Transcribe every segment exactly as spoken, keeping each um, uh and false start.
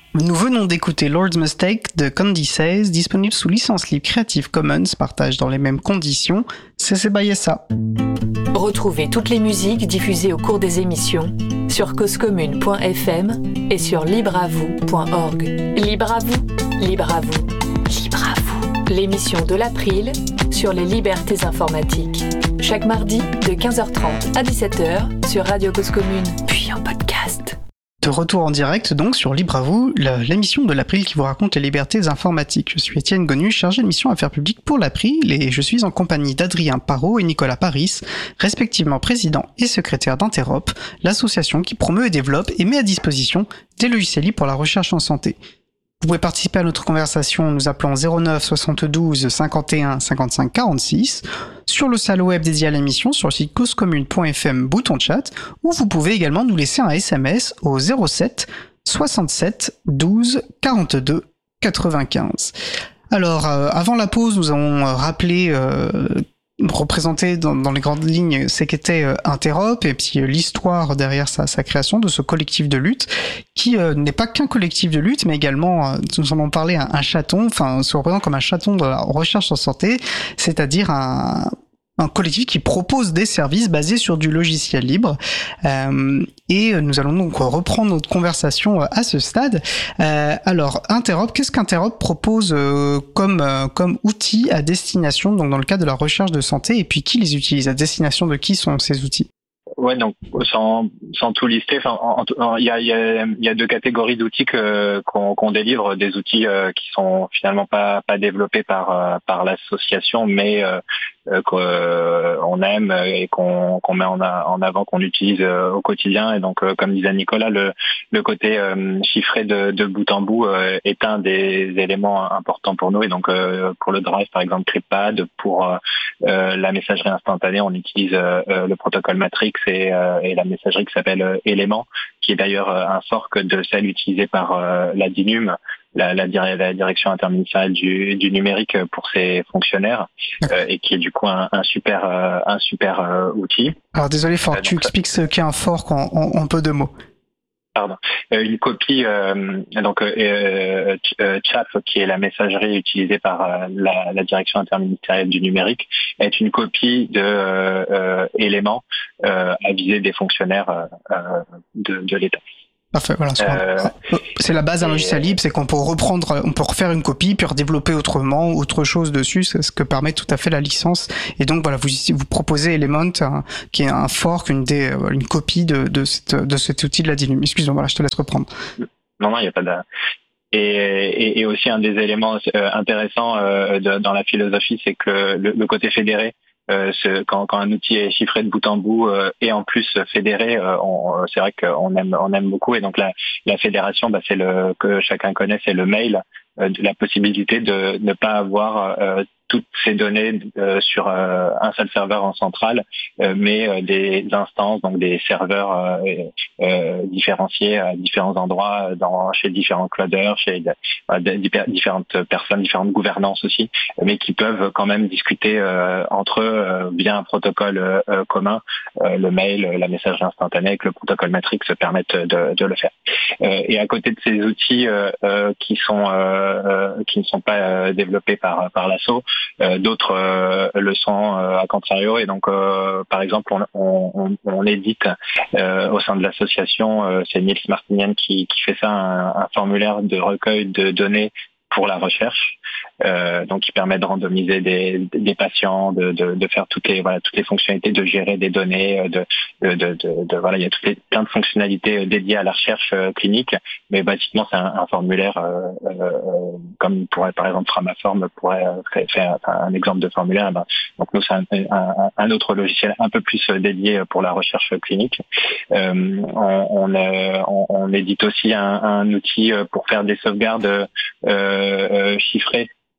Nous venons d'écouter Lord's Mistake de Candy Says, disponible sous licence libre Creative Commons, partage dans les mêmes conditions, C C by S A. Retrouvez toutes les musiques diffusées au cours des émissions sur causecommune point f m et sur libreavoue point org. Libre à vous, libre à vous, libre à vous. L'émission de l'April sur les libertés informatiques. Chaque mardi de quinze heures trente à dix-sept heures sur Radio Cause Commune, puis en podcast. De retour en direct donc sur Libre à vous, l'émission de l'April qui vous raconte les libertés informatiques. Je suis Étienne Gonu, chargé de mission Affaires publiques pour l'April et je suis en compagnie d'Adrien Parot et Nicolas Paris, respectivement président et secrétaire d'Interop, l'association qui promeut et développe et met à disposition des logiciels libres pour la recherche en santé. Vous pouvez participer à notre conversation en nous appelant zéro neuf soixante-douze cinquante et un cinquante-cinq quarante-six, sur le salon web dédié à l'émission sur le site causecommune point f m bouton chat, ou vous pouvez également nous laisser un S M S au zéro sept soixante-sept douze quarante-deux quatre-vingt-quinze. Alors, euh, avant la pause, nous avons rappelé... Euh, représenté dans, dans les grandes lignes ce qu'était euh, Interop et puis euh, l'histoire derrière sa, sa création de ce collectif de lutte qui euh, n'est pas qu'un collectif de lutte mais également, euh, nous en avons parlé, un, un chaton, enfin se représente comme un chaton de la recherche en santé, c'est-à-dire un un collectif qui propose des services basés sur du logiciel libre. Euh, et nous allons donc reprendre notre conversation à ce stade. Euh, alors, Interop, qu'est-ce qu'Interop propose euh, comme euh, comme outil à destination, donc dans le cadre de la recherche de santé, et puis qui les utilise? À destination de qui sont ces outils? Ouais, donc sans sans tout lister, enfin, il y a il y a il y a deux catégories d'outils que qu'on, qu'on délivre, des outils euh, qui sont finalement pas pas développés par euh, par l'association, mais euh, euh, qu'on aime et qu'on qu'on met en, a, en avant, qu'on utilise euh, au quotidien. Et donc, euh, comme disait Nicolas, le le côté euh, chiffré de de bout en bout euh, est un des éléments importants pour nous. Et donc, euh, pour le drive, par exemple, CryptPad, pour euh, la messagerie instantanée, on utilise euh, le protocole Matrix et, euh, et la messagerie qui s'appelle euh, Element, qui est d'ailleurs euh, un fork de celle utilisée par euh, la D I N U M, la, la, la direction interministérielle du, du numérique pour ses fonctionnaires, euh, et qui est du coup un, un super, euh, un super euh, outil. Alors désolé, fork, euh, tu expliques ce qu'est un fork en, en, en peu de mots. Pardon. Euh, une copie, euh, donc euh, euh, Chap, qui est la messagerie utilisée par euh, la, la direction interministérielle du numérique, est une copie de euh, euh, éléments euh, à viser des fonctionnaires euh, de, de l'État. Parfait, voilà. Euh, c'est la base d'un logiciel libre, c'est qu'on peut reprendre, on peut refaire une copie, puis redévelopper autrement, autre chose dessus, c'est ce que permet tout à fait la licence. Et donc voilà, vous vous proposez Element, hein, qui est un fork, une des, une copie de de, cette, de cet outil de la D I N U M. Excuse-moi, voilà, je te laisse reprendre. Non, non, il n'y a pas de. Et, et, et aussi un des éléments euh, intéressants euh, de, dans la philosophie, c'est que le, le côté fédéré. Euh, ce, quand, quand un outil est chiffré de bout en bout euh, et en plus fédéré, euh, on, c'est vrai qu'on aime, on aime beaucoup. Et donc la, la fédération, bah, c'est le que chacun connaît, c'est le mail, euh, la possibilité de ne pas avoir euh, toutes ces données euh, sur euh, un seul serveur en centrale, euh, mais euh, des instances, donc des serveurs euh, euh, différenciés à différents endroits, dans, chez différents clouders, chez euh, différentes personnes, différentes gouvernances aussi, mais qui peuvent quand même discuter euh, entre eux euh, via un protocole euh, commun. Euh, le mail, la messagerie instantanée avec le protocole Matrix permettent de, de le faire. Euh, et à côté de ces outils euh, euh, qui sont euh, euh, qui ne sont pas euh, développés par par l'assaut, Euh, d'autres euh, le sont euh, à contrario, et donc euh, par exemple on, on, on édite euh, au sein de l'association, euh, c'est Niels Martinian qui, qui fait ça, un, un formulaire de recueil de données pour la recherche, euh, donc qui permet de randomiser des, des patients, de, de, de faire toutes les voilà toutes les fonctionnalités, de gérer des données, de de, de, de, de voilà il y a toutes les, plein de fonctionnalités dédiées à la recherche euh, clinique, mais basiquement c'est un, un formulaire euh, euh, comme pourrait par exemple Framaform pourrait euh, faire un exemple de formulaire. Ben, donc nous c'est un, un, un autre logiciel un peu plus dédié pour la recherche clinique. Euh, on, on, euh, on, on édite aussi un, un outil pour faire des sauvegardes euh, Euh, chiffré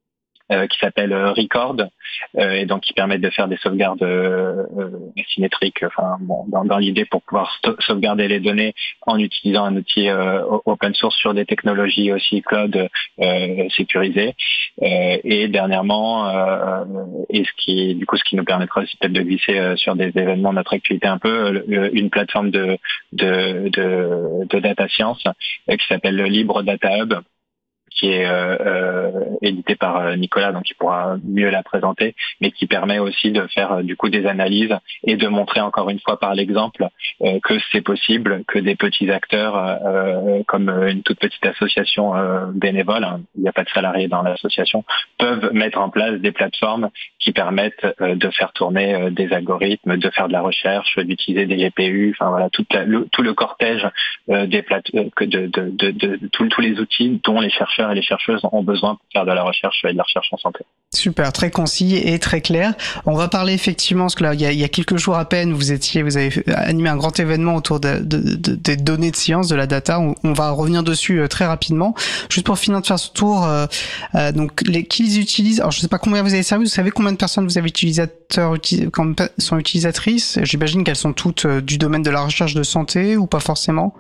euh, qui s'appelle Record, euh, et donc qui permettent de faire des sauvegardes euh, asymétriques. Enfin, bon, dans, dans l'idée pour pouvoir sto- sauvegarder les données en utilisant un outil euh, open source sur des technologies aussi cloud euh, sécurisées. Euh, et dernièrement, euh, et ce qui, du coup, ce qui nous permettra aussi peut-être de glisser euh, sur des événements de notre actualité un peu, le, une plateforme de de de, de data science euh, qui s'appelle le Libre Data Hub, qui est euh, euh, édité par Nicolas, donc il pourra mieux la présenter, mais qui permet aussi de faire euh, du coup des analyses et de montrer encore une fois par l'exemple euh, que c'est possible que des petits acteurs euh, comme une toute petite association euh, bénévole, hein, il n'y a pas de salariés dans l'association, peuvent mettre en place des plateformes qui permettent euh, de faire tourner euh, des algorithmes, de faire de la recherche, d'utiliser des G P U, enfin voilà toute la, le, tout le cortège euh, des plate- euh, de, de, de, de, de tous, tous les outils dont les chercheurs et les chercheuses ont besoin pour faire de la recherche et de la recherche en santé. Super, très concis et très clair. On va parler effectivement, parce que là, il y a, il y a quelques jours à peine, vous étiez, vous avez animé un grand événement autour de, de, de, des données de science, de la data. On, on va revenir dessus euh, très rapidement. Juste pour finir de faire ce tour, euh, euh, donc les qui les utilisent. Alors je sais pas combien vous avez servi. Vous savez combien de personnes vous avez utilisateurs uti- sont utilisatrices. J'imagine qu'elles sont toutes euh, du domaine de la recherche de santé ou pas forcément.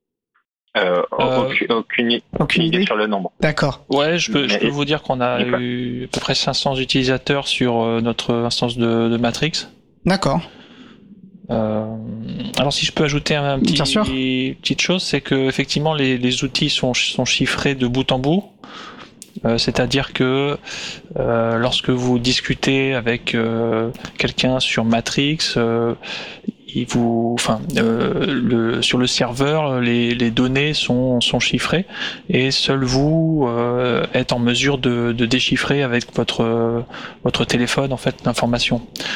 Euh, Euh, aucune, aucune, aucune idée idée sur le nombre. D'accord. Ouais, je peux, Mais, je peux vous dire qu'on a d'accord. eu à peu près cinq cents utilisateurs sur euh, notre instance de, de Matrix. D'accord. Euh, alors si je peux ajouter un petit Bien sûr. petite chose, c'est que effectivement les, les outils sont, sont chiffrés de bout en bout. Euh, c'est-à-dire que euh, lorsque vous discutez avec euh, quelqu'un sur Matrix, euh, il vous, enfin, euh, le, sur le serveur, les, les données sont, sont chiffrées et seul vous euh, êtes en mesure de, de déchiffrer avec votre votre téléphone en fait l'information.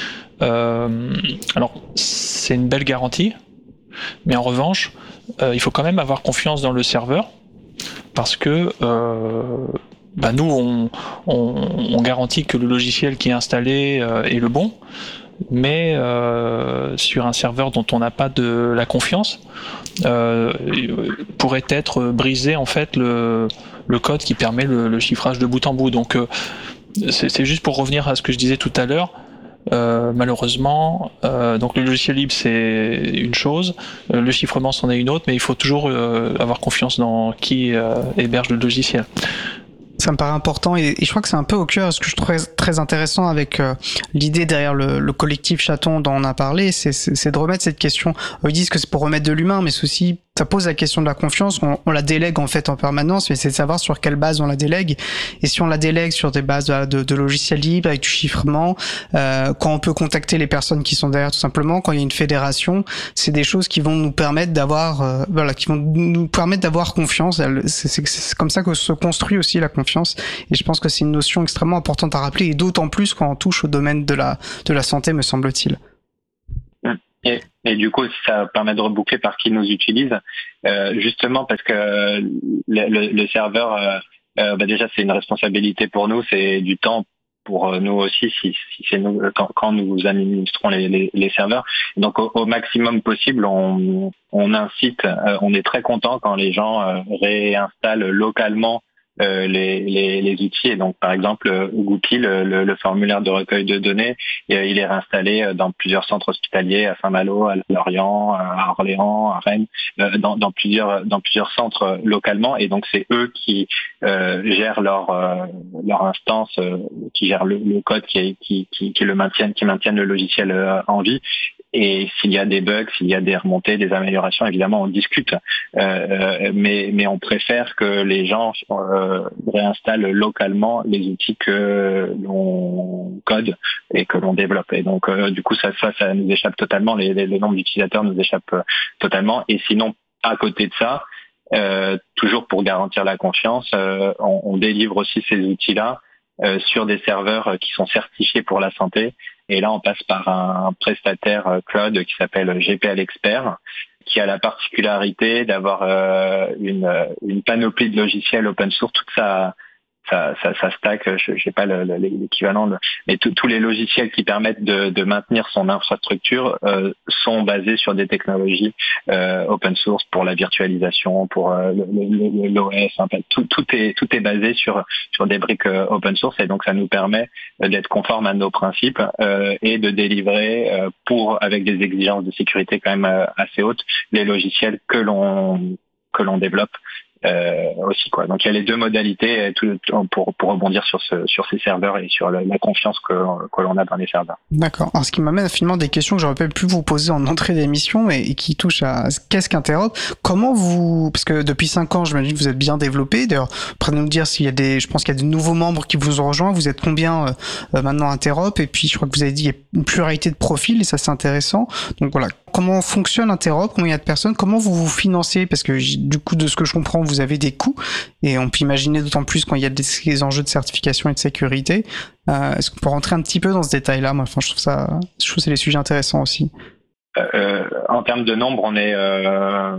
Euh, alors c'est une belle garantie, mais en revanche, euh, il faut quand même avoir confiance dans le serveur parce que euh, bah nous on, on, on garantit que le logiciel qui est installé euh, est le bon. Mais euh, sur un serveur dont on n'a pas de la confiance, euh, pourrait être brisé en fait le, le code qui permet le, le chiffrage de bout en bout. Donc euh, c'est, c'est juste pour revenir à ce que je disais tout à l'heure. Euh, malheureusement, euh, donc le logiciel libre c'est une chose, euh, le chiffrement c'en est une autre, mais il faut toujours euh, avoir confiance dans qui euh, héberge le logiciel. Ça me paraît important et, et je crois que c'est un peu au cœur. Ce que je trouve très, très intéressant avec euh, l'idée derrière le, le collectif Chaton dont on a parlé, c'est, c'est, c'est de remettre cette question. Ils disent que c'est pour remettre de l'humain, mais c'est aussi, ça pose la question de la confiance. On, on la délègue en fait en permanence, mais c'est de savoir sur quelle base on la délègue. Et si on la délègue sur des bases de, de, de logiciels libres avec du chiffrement, euh, quand on peut contacter les personnes qui sont derrière tout simplement, quand il y a une fédération, c'est des choses qui vont nous permettre d'avoir, euh, voilà, qui vont nous permettre d'avoir confiance. C'est, c'est, c'est comme ça que se construit aussi la confiance. Et je pense que c'est une notion extrêmement importante à rappeler, et d'autant plus quand on touche au domaine de la de la santé, me semble-t-il. Et, et du coup, ça permet de reboucler par qui nous utilise, euh, justement parce que le, le, le serveur, euh, euh, bah déjà c'est une responsabilité pour nous, c'est du temps pour nous aussi si, si c'est nous quand, quand nous administrons les, les, les serveurs. Donc au, au maximum possible, on, on incite, euh, on est très content quand les gens euh, réinstallent localement Euh, les, les, les outils. Et donc, par exemple, Goupil, le, le, le formulaire de recueil de données, et, il est réinstallé dans plusieurs centres hospitaliers, à Saint-Malo, à Lorient, à Orléans, à Rennes, euh, dans, dans plusieurs dans plusieurs centres localement. Et donc, c'est eux qui euh, gèrent leur euh, leur instance, euh, qui gèrent le, le code, qui, qui, qui, qui le maintiennent, qui maintiennent le logiciel euh, en vie. Et s'il y a des bugs, s'il y a des remontées, des améliorations, évidemment, on discute. Euh, mais, mais on préfère que les gens euh, réinstallent localement les outils que l'on code et que l'on développe. Et donc, euh, du coup, ça, ça, ça nous échappe totalement. Les, les, les nombres d'utilisateurs nous échappent totalement. Et sinon, à côté de ça, euh, toujours pour garantir la confiance, euh, on, on délivre aussi ces outils-là euh, sur des serveurs qui sont certifiés pour la santé. Et là, on passe par un prestataire cloud qui s'appelle G P L Expert, qui a la particularité d'avoir euh, une, une panoplie de logiciels open source. Toute sa, ça, ça, ça stack, je n'ai pas le, le, l'équivalent, de, mais tous les logiciels qui permettent de, de maintenir son infrastructure euh, sont basés sur des technologies euh, open source pour la virtualisation, pour euh, l'O S. En fait, tout, tout est tout est basé sur sur des briques euh, open source, et donc ça nous permet d'être conforme à nos principes euh, et de délivrer euh, pour avec des exigences de sécurité quand même euh, assez hautes les logiciels que l'on que l'on développe. Euh, aussi quoi. Donc il y a les deux modalités tout, pour pour rebondir sur ce sur ces serveurs et sur la, la confiance que que l'on a dans les serveurs. D'accord. Alors ce qui m'amène finalement des questions que j'aurais pas pu vous poser en entrée d'émission et, et qui touchent à qu'est-ce qu'Interop. Comment vous, parce que depuis cinq ans, j'imagine que vous êtes bien développé. D'ailleurs, prenez nous dire s'il y a des, je pense qu'il y a de nouveaux membres qui vous ont rejoint. Vous êtes combien euh, maintenant Interop? Et puis je crois que vous avez dit il y a une pluralité de profils et ça c'est intéressant. Donc voilà. Comment fonctionne Interop? Combien il y a de personnes? Comment vous vous financez? Parce que du coup, de ce que je comprends, vous avez des coûts et on peut imaginer d'autant plus quand il y a des, des enjeux de certification et de sécurité. Euh, est-ce qu'on peut rentrer un petit peu dans ce détail-là? Moi, enfin, je trouve ça, je trouve que c'est des sujets intéressants aussi. Euh, en termes de nombre, on est euh,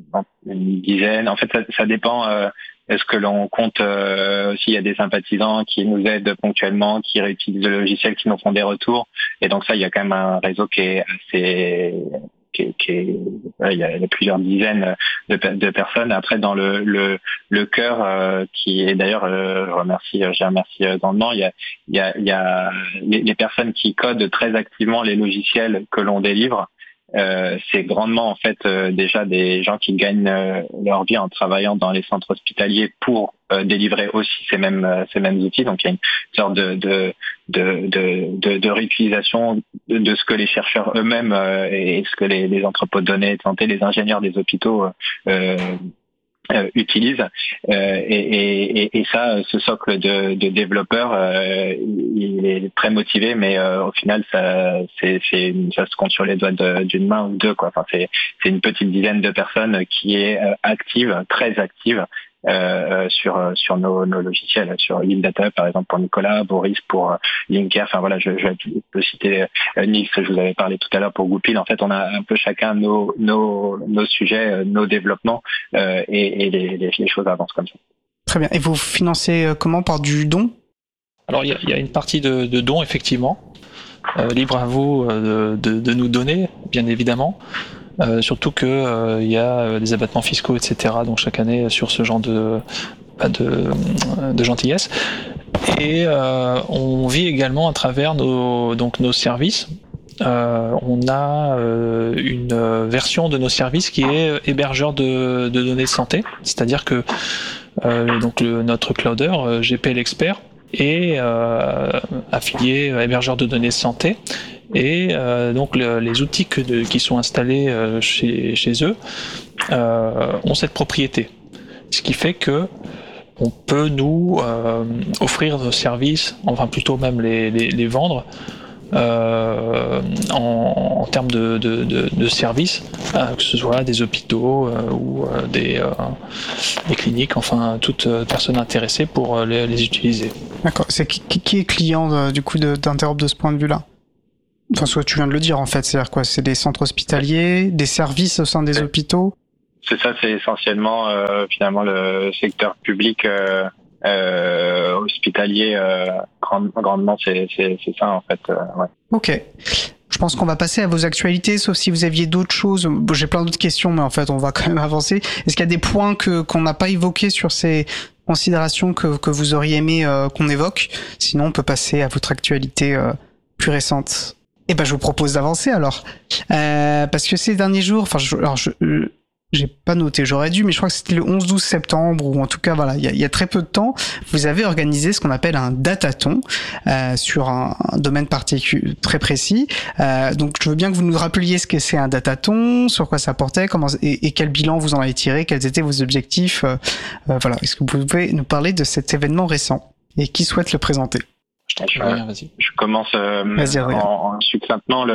une dizaine. En fait, ça, ça dépend. Euh, Est-ce que l'on compte euh, s'il y a des sympathisants qui nous aident ponctuellement, qui réutilisent le logiciel, qui nous font des retours. Et donc ça, il y a quand même un réseau qui est assez... Qui est, qui est, ouais, il y a plusieurs dizaines de, de personnes. Après, dans le le, le cœur, euh, qui est d'ailleurs, euh, je remercie, je remercie grandement. Il y a il y a, il y a les, les personnes qui codent très activement les logiciels que l'on délivre. Euh, c'est grandement en fait euh, déjà des gens qui gagnent euh, leur vie en travaillant dans les centres hospitaliers pour euh, délivrer aussi ces mêmes euh, ces mêmes outils. Donc il y a une sorte de de de de, de, de réutilisation de, de ce que les chercheurs eux-mêmes euh, et ce que les, les entrepôts de données de santé, les ingénieurs des hôpitaux euh, Euh, utilisent euh, et, et, et ça, ce socle de, de développeurs, euh, il est très motivé, mais euh, au final, ça, c'est, c'est, ça se compte sur les doigts de, d'une main ou deux, quoi. Enfin, c'est, c'est une petite dizaine de personnes qui est euh, active, très active. Euh, sur sur nos, nos logiciels, sur LibData par exemple pour Nicolas, Boris pour euh, Linker, enfin voilà, je, je peux citer euh, Nix, je vous avais parlé tout à l'heure pour Goupil. En fait, on a un peu chacun nos nos nos sujets, euh, nos développements euh, et, et les, les, les choses avancent comme ça. Très bien. Et vous financez euh, comment? Par du don? Alors il y a, y a une partie de, de dons effectivement, euh, libre à vous euh, de, de, de nous donner, bien évidemment. Euh, surtout que euh, y a des abattements fiscaux, et cetera. Donc chaque année sur ce genre de de, de gentillesse. Et euh, on vit également à travers nos donc nos services. Euh, on a euh, une version de nos services qui est hébergeur de, de données de santé, c'est-à-dire que euh, donc le, notre clouder euh, G P L Expert est euh, affilié hébergeur de données de santé. Et euh, donc le, les outils que de, qui sont installés euh, chez, chez eux euh, ont cette propriété, ce qui fait que on peut nous euh, offrir nos services, enfin plutôt même les, les, les vendre euh, en, en termes de, de, de, de services, euh, que ce soit des hôpitaux euh, ou euh, des, euh, des cliniques, enfin toute personne intéressée pour les, les utiliser. D'accord. C'est qui, qui est client euh, du coup de, d'Interop de ce point de vue-là? Enfin, soit tu viens de le dire en fait, c'est-à-dire quoi? C'est des centres hospitaliers, des services au sein des hôpitaux? C'est ça, c'est essentiellement euh, finalement le secteur public euh, euh, hospitalier euh, grand, grandement, c'est, c'est, c'est ça en fait. Euh, ouais. Ok. Je pense qu'on va passer à vos actualités, sauf si vous aviez d'autres choses. Bon, j'ai plein d'autres questions, mais en fait, on va quand même avancer. Est-ce qu'il y a des points que qu'on n'a pas évoqués sur ces considérations que que vous auriez aimé euh, qu'on évoque? Sinon, on peut passer à votre actualité euh, plus récente. Eh ben, je vous propose d'avancer alors, euh, parce que ces derniers jours, enfin, je, alors je, euh, j'ai pas noté, j'aurais dû, mais je crois que c'était le onze douze septembre, ou en tout cas, voilà, il y a, il y a très peu de temps, vous avez organisé ce qu'on appelle un datathon euh, sur un, un domaine particulier très précis. Euh, donc, je veux bien que vous nous rappeliez ce que c'est un datathon, sur quoi ça portait, comment et, et quel bilan vous en avez tiré, quels étaient vos objectifs. Euh, euh, voilà, est-ce que vous pouvez nous parler de cet événement récent et qui souhaite le présenter? Je, je commence euh, en, en succinctement. Le,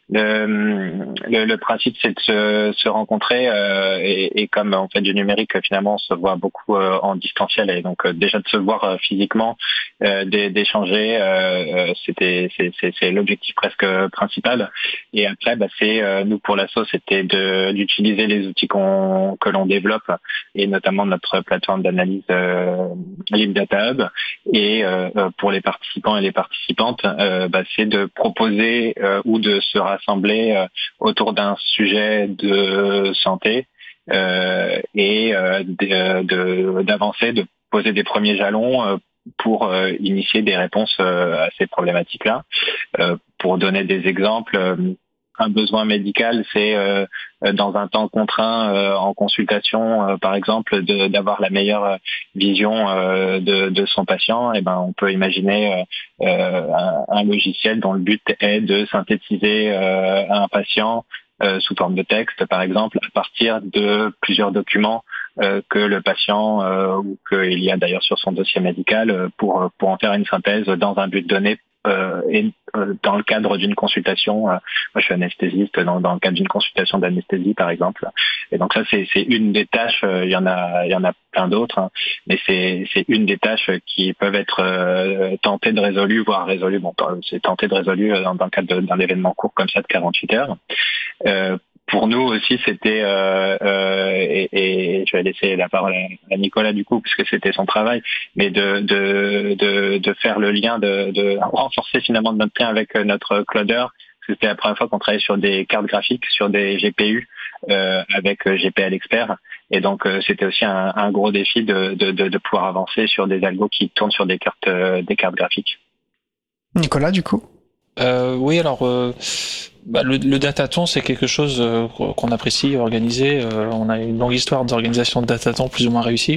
le, le, le principe, c'est de se, se rencontrer euh, et, et comme on fait du numérique, finalement, on se voit beaucoup euh, en distanciel et donc euh, déjà de se voir euh, physiquement, euh, d'échanger, euh, c'était c'est, c'est, c'est l'objectif presque principal. Et après, bah, c'est euh, nous pour l'asso, c'était de d'utiliser les outils qu'on que l'on développe et notamment notre plateforme d'analyse euh, LibData Hub. Et euh, pour les participants et les participantes, euh, bah, c'est de proposer euh, ou de se rassembler euh, autour d'un sujet de santé euh, et euh, de, de, d'avancer, de poser des premiers jalons euh, pour euh, initier des réponses euh, à ces problématiques-là. Euh, pour donner des exemples, euh, un besoin médical, c'est euh, dans un temps contraint euh, en consultation, euh, par exemple, de, d'avoir la meilleure vision euh, de, de son patient. Et ben, on peut imaginer euh, un, un logiciel dont le but est de synthétiser euh, un patient euh, sous forme de texte, par exemple, à partir de plusieurs documents euh, que le patient euh, ou qu'il y a d'ailleurs sur son dossier médical euh, pour pour en faire une synthèse dans un but donné. Euh, et euh, dans le cadre d'une consultation, euh, moi je suis anesthésiste, dans, dans le cadre d'une consultation d'anesthésie par exemple, et donc ça c'est, c'est une des tâches, euh, il y en a il y en a plein d'autres, hein, mais c'est, c'est une des tâches qui peuvent être euh, tentées de résolues, voire résolues, bon c'est tenté de résolues dans, dans le cadre de, d'un événement court comme ça de quarante-huit heures. Euh, Pour nous aussi, c'était euh, euh, et, et je vais laisser la parole à Nicolas du coup, puisque c'était son travail, mais de de de, de faire le lien, de, de renforcer finalement notre lien avec notre cloudeur. Parce que c'était la première fois qu'on travaillait sur des cartes graphiques, sur des G P U euh, avec G P L Expert, et donc euh, c'était aussi un, un gros défi de, de de de pouvoir avancer sur des algos qui tournent sur des cartes euh, des cartes graphiques. Nicolas, du coup. Euh, oui, alors. Euh... Bah, le, le datathon, c'est quelque chose euh, qu'on apprécie organiser. Euh, on a une longue histoire d'organisation de datathon plus ou moins réussie,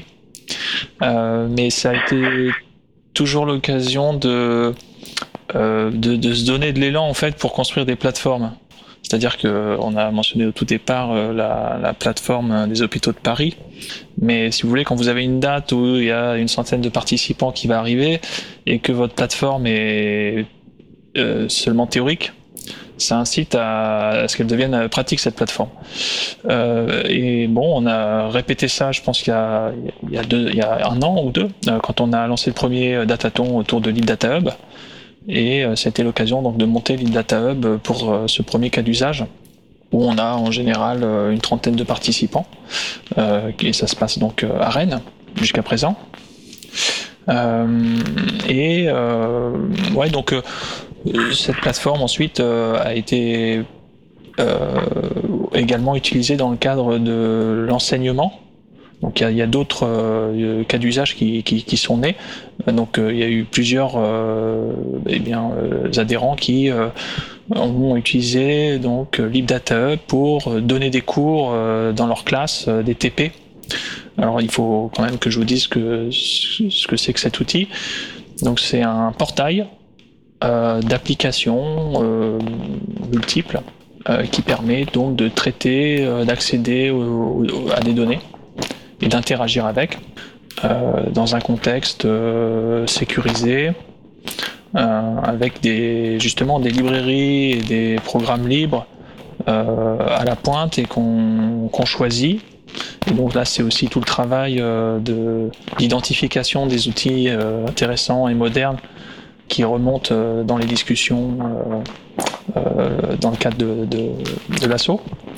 euh, mais ça a été toujours l'occasion de, euh, de de se donner de l'élan en fait pour construire des plateformes. C'est-à-dire que on a mentionné au tout départ euh, la, la plateforme des hôpitaux de Paris, mais si vous voulez, quand vous avez une date où il y a une centaine de participants qui va arriver et que votre plateforme est euh, seulement théorique, ça incite à, à ce qu'elle devienne pratique cette plateforme. Euh, et bon, on a répété ça, je pense qu'il y a, il y a, deux, il y a un an ou deux, quand on a lancé le premier datathon autour de LibData Hub. Et c'était l'occasion donc de monter LibData Hub pour ce premier cas d'usage, où on a en général une trentaine de participants. Euh, et ça se passe donc à Rennes jusqu'à présent. Euh, et euh, ouais, donc euh, cette plateforme ensuite euh, a été euh, également utilisée dans le cadre de l'enseignement. Donc il y a, il y a d'autres euh, cas d'usage qui, qui, qui sont nés. Donc euh, il y a eu plusieurs euh, eh bien, euh, adhérents qui euh, ont utilisé donc LibData Hub pour donner des cours euh, dans leur classe, euh, des T P. Alors il faut quand même que je vous dise que, ce que c'est que cet outil. Donc c'est un portail euh, d'applications euh, multiples euh, qui permet donc de traiter, euh, d'accéder au, au, à des données et d'interagir avec euh, dans un contexte euh, sécurisé euh, avec des justement des librairies et des programmes libres euh, à la pointe et qu'on, qu'on choisit. Et donc là, c'est aussi tout le travail euh, de, d'identification des outils euh, intéressants et modernes qui remontent euh, dans les discussions euh, euh, dans le cadre de, de, de l'asso.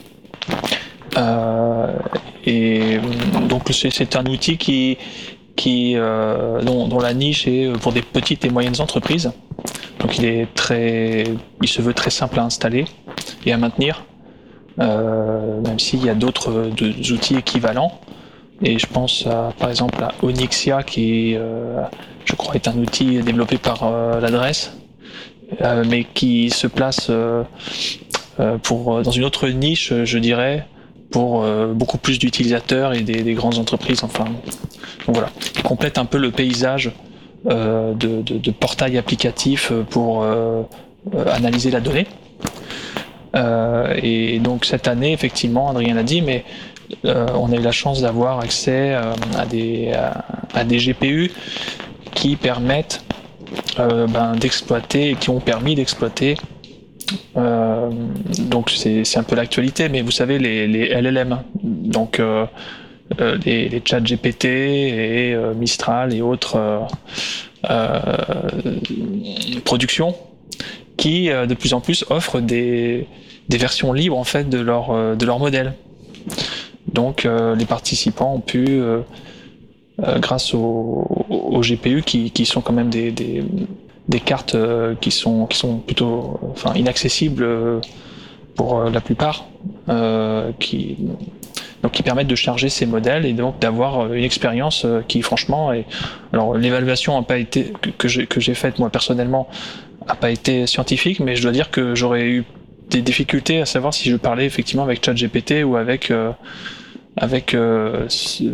Euh, et donc c'est, c'est un outil qui, qui, euh, dont, dont la niche est pour des petites et moyennes entreprises. Donc il est très, il se veut très simple à installer et à maintenir. Euh, même s'il y a d'autres, d'autres outils équivalents, et je pense à, par exemple à Onyxia qui euh, je crois est un outil développé par euh, l'adresse euh, mais qui se place euh, euh, pour, dans une autre niche, je dirais, pour euh, beaucoup plus d'utilisateurs et des, des grandes entreprises. Enfin, donc voilà, il complète un peu le paysage euh, de, de, de portail applicatif pour euh, analyser la donnée. Euh, et donc cette année, effectivement, Adrien l'a dit, mais euh, on a eu la chance d'avoir accès euh, à, des, à, à des G P U qui permettent euh, ben, d'exploiter et qui ont permis d'exploiter Euh, donc c'est, c'est un peu l'actualité, mais vous savez les, les L L M, donc euh, euh, les, les chats G P T et euh, Mistral et autres euh, euh, productions qui euh, de plus en plus offrent des, des versions libres en fait de leur euh, de leur modèle. Donc euh, les participants ont pu euh, euh, grâce aux au G P U qui, qui sont quand même des, des des cartes euh, qui sont qui sont plutôt euh, enfin inaccessibles euh, pour euh, la plupart euh, qui donc qui permettent de charger ces modèles et donc d'avoir une expérience euh, qui franchement est alors l'évaluation a pas été que, que j'ai que j'ai faite moi personnellement a pas été scientifique, mais je dois dire que j'aurais eu des difficultés à savoir si je parlais effectivement avec ChatGPT ou avec euh, avec euh,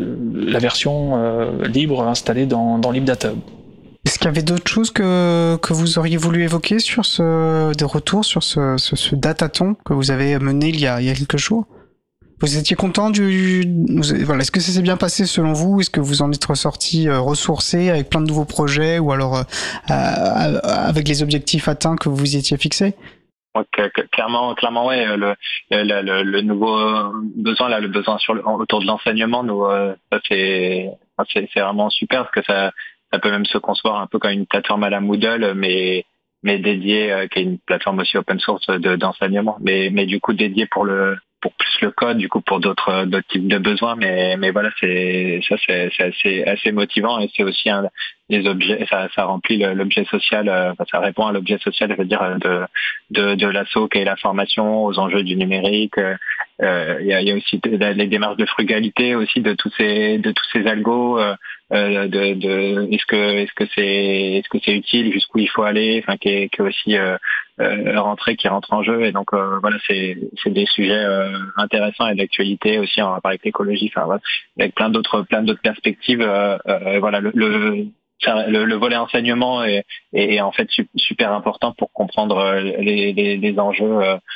la version euh, libre installée dans dans LibData. Est-ce qu'il y avait d'autres choses que, que vous auriez voulu évoquer sur ce, des retours sur ce, ce, ce datathon que vous avez mené il y a, il y a quelques jours? Vous étiez content du, vous, voilà, est-ce que ça s'est bien passé selon vous? Est-ce que vous en êtes ressorti euh, ressourcé avec plein de nouveaux projets ou alors euh, euh, avec les objectifs atteints que vous vous y étiez fixés? Okay, clairement, clairement, ouais. Le, le, le, le nouveau besoin, là, le besoin sur le, autour de l'enseignement, nous, euh, ça c'est, c'est, c'est vraiment super parce que ça, ça peut même se concevoir un peu comme une plateforme à la Moodle, mais mais dédiée, euh, qui est une plateforme aussi open source de, d'enseignement, mais mais du coup dédiée pour le pour plus le code, du coup pour d'autres d'autres types de besoins, mais mais voilà, c'est ça c'est c'est assez assez motivant et c'est aussi un des objets, ça ça remplit le, l'objet social, euh, ça répond à l'objet social, je veux dire de de de l'asso qui est la formation aux enjeux du numérique. Il euh, y a il y a aussi les démarches de frugalité aussi de tous ces de tous ces algos. Euh, Euh, de, de est-ce que est-ce que c'est est-ce que c'est utile, jusqu'où il faut aller, enfin qui est, qui est aussi euh, euh, rentré qui rentre en jeu, et donc euh, voilà, c'est c'est des sujets euh, intéressants et d'actualité aussi en rapport avec l'écologie, enfin voilà, avec plein d'autres plein d'autres perspectives. Euh, euh, voilà le, le Le, le volet enseignement est, est en fait super important pour comprendre les, les, les enjeux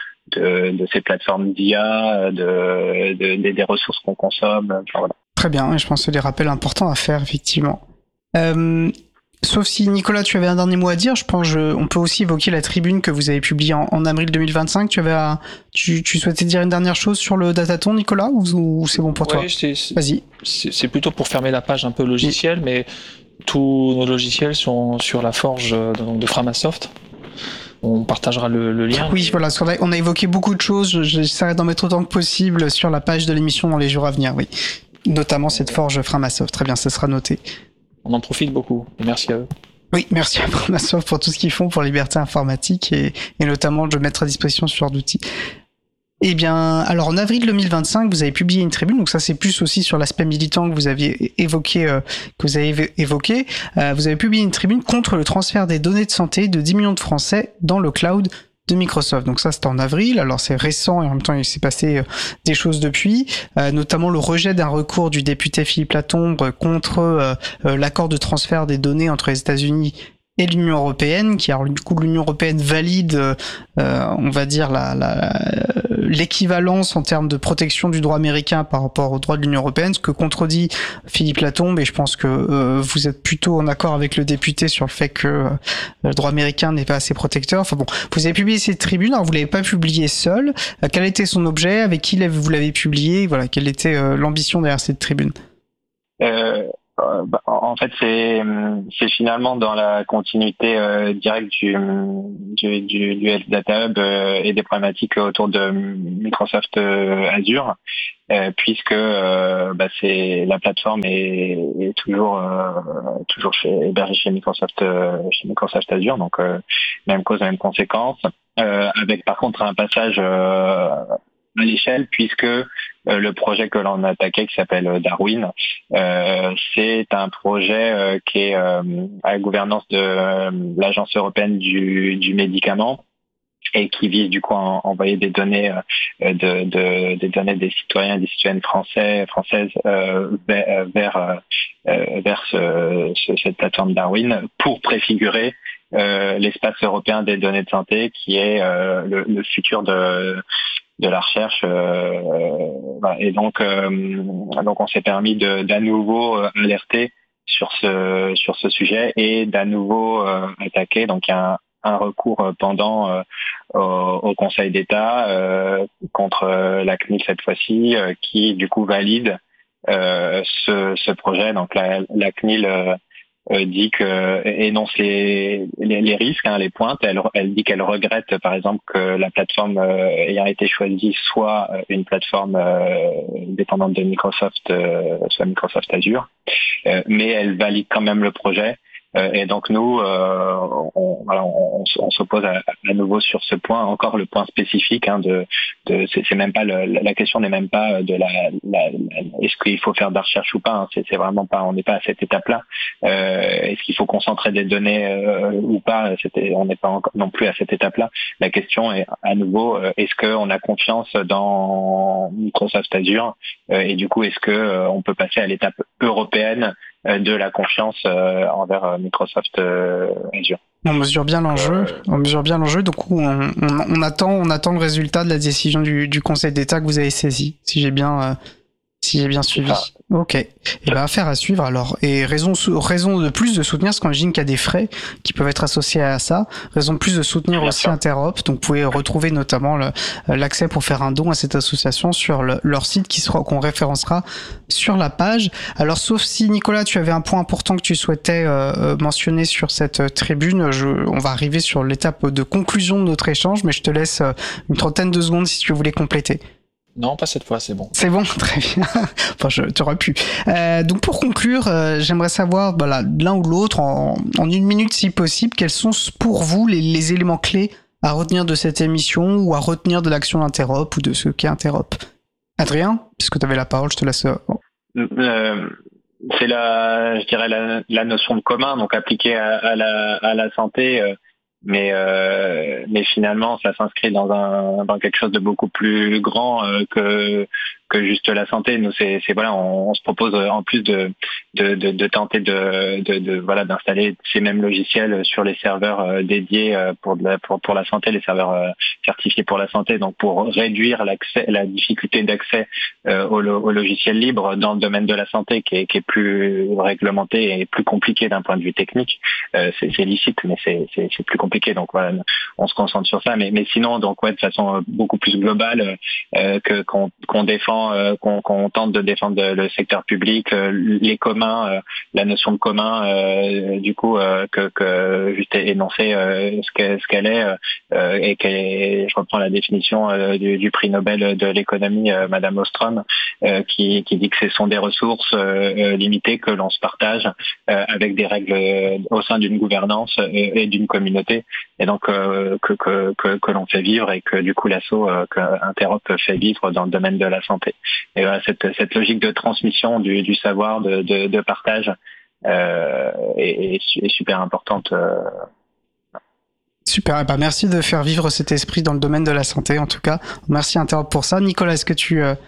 de, de ces plateformes d'I A, de, de, de, des ressources qu'on consomme. Enfin, voilà. Très bien, et je pense que c'est des rappels importants à faire, effectivement. Euh, sauf si, Nicolas, tu avais un dernier mot à dire, je pense je, on peut aussi évoquer la tribune que vous avez publiée en, en avril deux mille vingt-cinq. Tu, avais à, tu, tu souhaitais dire une dernière chose sur le datathon, Nicolas, ou, ou c'est bon pour ouais, toi? c'est, c'est, Vas-y. C'est, c'est plutôt pour fermer la page un peu logiciel, oui. Mais tous nos logiciels sont sur la forge de, de Framasoft. On partagera le, le lien. Oui, voilà, on a, on a évoqué beaucoup de choses. J'essaierai d'en mettre autant que possible sur la page de l'émission dans les jours à venir, oui. Notamment cette forge Framasoft. Très bien, ça sera noté. On en profite beaucoup. Merci à eux. Oui, merci à Framasoft pour tout ce qu'ils font pour Liberté Informatique et, et notamment de mettre à disposition ce genre d'outils. Eh bien, alors en avril deux mille vingt-cinq, vous avez publié une tribune, donc ça c'est plus aussi sur l'aspect militant que vous aviez évoqué, euh, que vous avez évoqué. Euh, vous avez publié une tribune contre le transfert des données de santé de dix millions de Français dans le cloud de Microsoft. Donc ça c'était en avril, alors c'est récent et en même temps il s'est passé euh, des choses depuis, euh, notamment le rejet d'un recours du député Philippe Latombe contre euh, euh, l'accord de transfert des données entre les États-Unis et l'Union européenne, qui alors du coup l'Union européenne valide, euh, on va dire la, la l'équivalence en termes de protection du droit américain par rapport au droit de l'Union européenne, ce que contredit Philippe Latombe, et je pense que euh, vous êtes plutôt en accord avec le député sur le fait que euh, le droit américain n'est pas assez protecteur. Enfin bon, vous avez publié cette tribune, alors vous l'avez pas publiée seule. Euh, quel était son objet, avec qui vous l'avez publié, voilà, quelle était euh, l'ambition derrière cette tribune? euh... Euh, bah, en fait, c'est c'est finalement dans la continuité euh, directe du du du, du Health Data Hub euh, et des problématiques autour de Microsoft euh, Azure, euh, puisque euh, bah, c'est la plateforme est, est toujours euh, toujours chez, hébergée chez Microsoft euh, chez Microsoft Azure, donc euh, même cause, même conséquence, euh, avec par contre un passage euh, à l'échelle, puisque euh, le projet que l'on a attaqué, qui s'appelle Darwin, euh, c'est un projet euh, qui est euh, à la gouvernance de euh, l'Agence européenne du, du médicament, et qui vise du coup à envoyer des données euh, de, de des données des citoyens et des citoyennes français françaises euh, vers vers, euh, vers ce, ce, cette plateforme Darwin pour préfigurer euh, l'espace européen des données de santé, qui est euh, le, le futur de de la recherche, euh, voilà. Et donc euh, donc on s'est permis de d'à nouveau euh, alerter sur ce sur ce sujet et d'à nouveau euh, attaquer. Donc il y a un, un recours pendant euh, au, au Conseil d'État euh, contre euh, la C N I L cette fois-ci, euh, qui du coup valide euh, ce, ce projet. Donc la, la C N I L euh, Euh, dit que énonce les, les, les risques, hein, les pointes. Elle, elle dit qu'elle regrette, par exemple, que la plateforme euh, ayant été choisie soit une plateforme euh, dépendante de Microsoft, euh, soit Microsoft Azure, euh, mais elle valide quand même le projet. Euh, et donc nous, euh, on, voilà, on, on s'oppose à, à nouveau sur ce point. Encore le point spécifique, hein, de, de c'est, c'est même pas le, la question n'est même pas de la, la, la est-ce qu'il faut faire de la recherche ou pas. Hein, c'est, c'est vraiment pas, on n'est pas à cette étape-là. Euh, est-ce qu'il faut concentrer des données euh, ou pas. C'était, on n'est pas encore non plus à cette étape-là. La question est à nouveau, euh, est-ce qu'on a confiance dans Microsoft Azure euh, et du coup, est-ce que euh, on peut passer à l'étape européenne de la confiance euh, envers Microsoft euh, Azure. On mesure bien l'enjeu. Euh... On mesure bien l'enjeu. Donc on, on, on attend, on attend le résultat de la décision du, du Conseil d'État que vous avez saisi. Si j'ai bien, euh, si j'ai bien suivi. Ah. Ok. Et ben affaire à suivre alors. Et raison, raison de plus de soutenir, parce qu'on imagine qu'il y a des frais qui peuvent être associés à ça. Raison de plus de soutenir bien aussi sûr. Interop. Donc vous pouvez retrouver notamment le, l'accès pour faire un don à cette association sur le, leur site qui sera, qu'on référencera sur la page. Alors sauf si Nicolas, tu avais un point important que tu souhaitais euh, mentionner sur cette tribune, je, on va arriver sur l'étape de conclusion de notre échange, mais je te laisse une trentaine de secondes si tu voulais compléter. Non, pas cette fois, c'est bon. C'est bon, très bien. Enfin, je, tu aurais pu. Euh, donc, pour conclure, euh, j'aimerais savoir, voilà, l'un ou l'autre, en, en une minute si possible, quels sont pour vous les, les éléments clés à retenir de cette émission ou à retenir de l'action d'Interop ou de ce qu'est Interop. Adrien, puisque tu avais la parole, je te laisse. Oh. Euh, c'est la, je dirais la, la notion de commun, donc appliquée à, à la, à la santé. Euh, mais euh, mais finalement ça s'inscrit dans un dans quelque chose de beaucoup plus grand euh, que que juste la santé. Nous c'est c'est voilà on, on se propose en plus de de de, de tenter de, de de voilà d'installer ces mêmes logiciels sur les serveurs euh, dédiés euh, pour de la, pour pour la santé, les serveurs euh, certifiés pour la santé, donc pour réduire l'accès la difficulté d'accès euh, au, au logiciel libre dans le domaine de la santé qui est qui est plus réglementé et plus compliqué d'un point de vue technique. Euh, c'est c'est licite mais c'est c'est c'est plus compliqué, donc voilà on se concentre sur ça, mais mais sinon donc ouais de façon beaucoup plus globale euh, que qu'on qu'on défend euh, qu'on qu'on tente de défendre le secteur public, euh, les communs, euh, la notion de commun euh, du coup euh, que que juste énoncer euh, ce que ce qu'elle est euh, et qu'elle est, je reprends la définition euh, du, du prix Nobel de l'économie euh, Madame Ostrom euh, qui qui dit que ce sont des ressources euh, limitées que l'on se partage euh, avec des règles au sein d'une gouvernance et, et d'une communauté. Et donc euh, que, que que que l'on fait vivre et que du coup l'asso euh, que Interop fait vivre dans le domaine de la santé. Et voilà cette cette logique de transmission du du savoir, de de, de partage euh, est, est super importante. Euh. Super, bah merci de faire vivre cet esprit dans le domaine de la santé en tout cas. Merci Interop pour ça. Nicolas, est-ce que tu euh...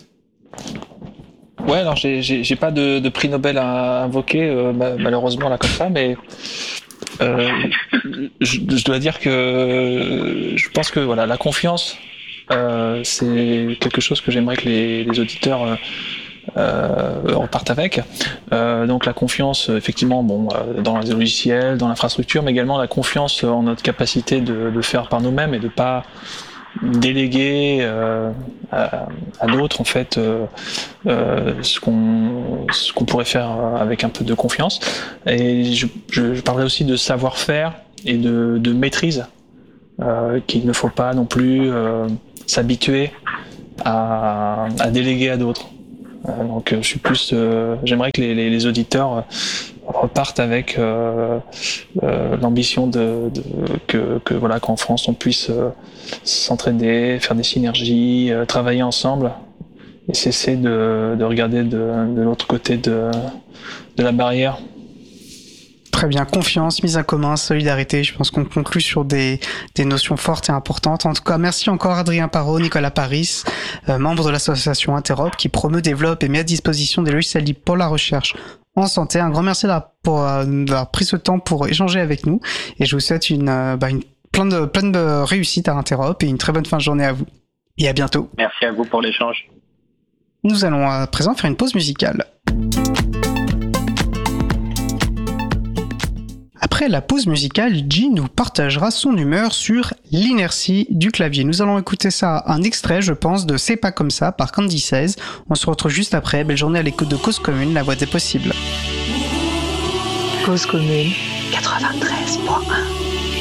Ouais, alors j'ai j'ai j'ai pas de, de prix Nobel à invoquer euh, malheureusement là comme ça, mais Euh, je, je dois dire que je pense que voilà la confiance euh, c'est quelque chose que j'aimerais que les, les auditeurs euh, euh, repartent avec. Euh, donc la confiance effectivement bon euh, dans les logiciels, dans l'infrastructure, mais également la confiance en notre capacité de, de faire par nous-mêmes et de pas déléguer euh, à, à d'autres en fait euh, euh, ce qu'on ce qu'on pourrait faire avec un peu de confiance. Et je, je, je parlerai aussi de savoir-faire et de, de maîtrise euh, qu'il ne faut pas non plus euh, s'habituer à, à déléguer à d'autres. Euh, donc je suis plus euh, j'aimerais que les, les, les auditeurs repartent avec euh, euh, l'ambition de, de que, que voilà qu'en France on puisse euh, s'entraider, faire des synergies, euh, travailler ensemble et cesser de, de regarder de, de l'autre côté de, de la barrière. Très bien, confiance, mise en commun, solidarité, je pense qu'on conclut sur des, des notions fortes et importantes. En tout cas, merci encore Adrien Parot, Nicolas Paris, euh, membre de l'association Interop qui promeut, développe et met à disposition des logiciels libres pour la recherche en santé. Un grand merci d'avoir, pour, euh, d'avoir pris ce temps pour échanger avec nous et je vous souhaite une, euh, bah, une plein de, plein de réussite à Interop et une très bonne fin de journée à vous. Et à bientôt. Merci à vous pour l'échange. Nous allons à présent faire une pause musicale. Après après la pause musicale, G nous partagera son humeur sur l'inertie du clavier. Nous allons écouter ça, un extrait, je pense, de C'est pas comme ça par Candy seize. On se retrouve juste après. Belle journée à l'écoute de Cause Commune, la voix des possibles. Cause Commune quatre-vingt-treize point un.